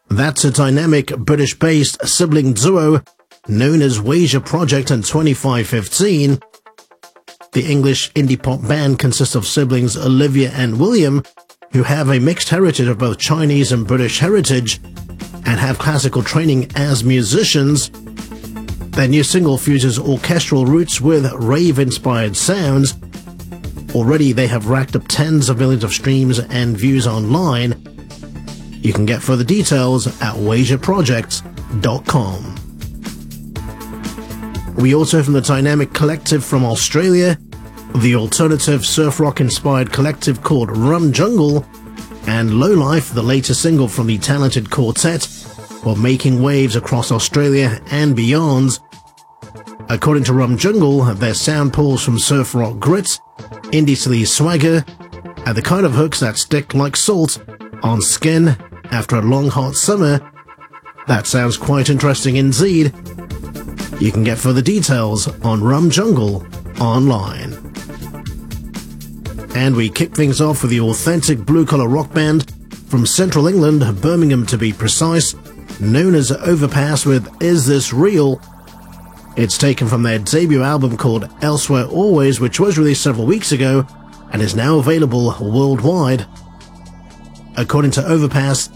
That's a dynamic British-based sibling duo known as Wasia Project in 2015. The English indie pop band consists of siblings Olivia and William, who have a mixed heritage of both Chinese and British heritage and have classical training as musicians. Their new single fuses orchestral roots with rave-inspired sounds. Already they have racked up tens of millions of streams and views online. You can get further details at wasiaprojects.com. We also have from the dynamic collective from Australia, the alternative surf rock inspired collective called Rum Jungle, and Lowlife, the latest single from the talented quartet, while making waves across Australia and beyond. According to Rum Jungle, their sound pulls from surf rock grit, indie silly swagger, and the kind of hooks that stick like salt on skin after a long hot summer. That sounds quite interesting indeed. You can get further details on Rum Jungle online. And we kick things off with the authentic blue-collar rock band from central England, Birmingham to be precise, known as Overpass with Is This Real? It's taken from their debut album called Elsewhere Always, which was released several weeks ago and is now available worldwide. According to Overpass,